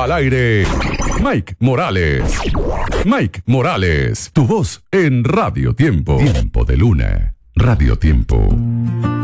Al aire, Mike Morales. Mike Morales, tu voz en Radio Tiempo. Tiempo de Luna, Radio Tiempo.